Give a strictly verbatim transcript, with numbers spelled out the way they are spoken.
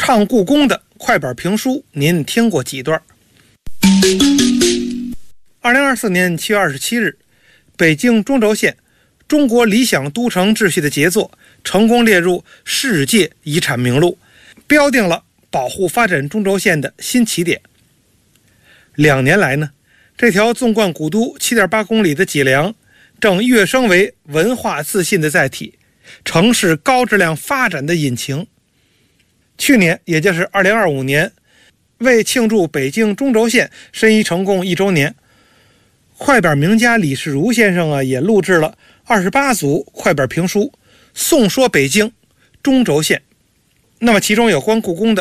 唱故宫的快板评书，您听过几段？二零二四年七月二十七日，北京中轴线中国理想都城秩序的杰作成功列入世界遗产名录，标定了保护发展中轴线的新起点。两年来呢，这条纵贯古都 七点八公里的脊梁正跃升为文化自信的载体，城市高质量发展的引擎。去年，也就是二零二五年，为庆祝北京中轴线申遗成功一周年，快板名家李世如先生啊，也录制了二十八组快板评书，颂说北京中轴线。那么其中有关故宫的